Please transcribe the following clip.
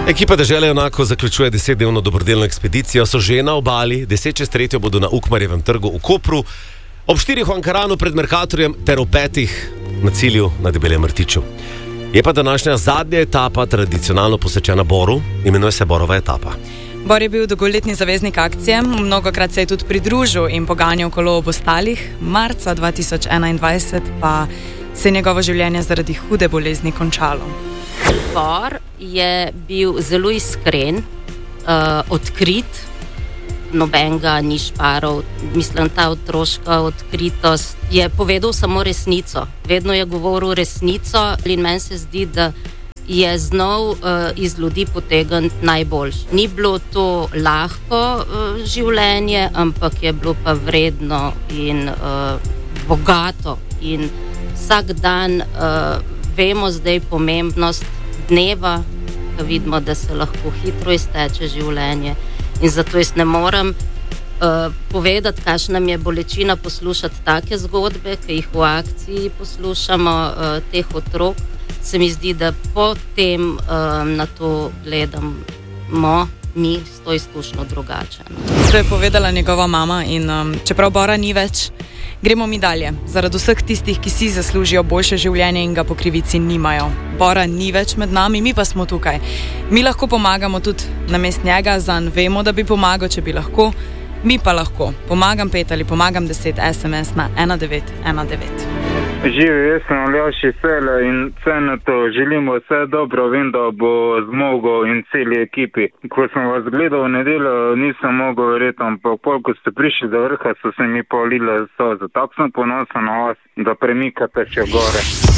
Ekipa Dežele Junakov zaključuje 10-dnevno dobrodelno ekspedicijo, so že na obali, 10:03 bodo na Ukmarjevem trgu v Kopru, ob 4 v Ankaranu pred Mercatorjem ter ob 5 na cilju na Debelem rtiču. Je pa današnja zadnja etapa tradicionalno posvečena Boru, imenuje se Borova etapa. Bor je bil dolgoletni zaveznik akcije, mnogokrat se je tudi pridružil in poganjal kolo ob ostalih, marca 2021 pa se je njegovo življenje zaradi hude bolezni končalo. Bor je bil zelo iskren, odkrit, nobenega ni šparov. Mislim, ta otroška odkritost je povedal samo resnico. Vedno je govoril resnico in meni se zdi, da je znal iz ljudi potegniti najboljši. Ni bilo to lahko življenje, ampak je bilo pa vredno in bogato. In vsak dan vemo zdaj pomembnost dneva, ko vidimo, da se lahko hitro izteče življenje. In zato jaz ne morem povedati, kakšna mi je bolečina poslušati take zgodbe, ki jih v akciji poslušamo, teh otrok. Se mi zdi, da potem na to gledamo mi s to izkušnjo drugače. To je povedala njegova mama in čeprav Bora ni več, gremo mi dalje. Zaradi vseh tistih, ki si zaslužijo boljše življenje in ga po krivici nimajo. Bora ni več med nami, mi pa smo tukaj. Mi lahko pomagamo tudi namesto njega, zanj vemo, da bi pomagal, če bi lahko. Mi pa lahko. Pomagam 5 ali pomagam 10 SMS na 1919. Živi, jaz sem Aljaž iz Sele in Cenetu, želimo vse dobro, vem, da bo zmogel in celi ekipi. Ko sem vas gledal v nedeljo, nisem mogel verjeti, ampak ko ste prišli do vrha, so se mi polile solze. Tako sem ponosen na vas, da premikate še gore.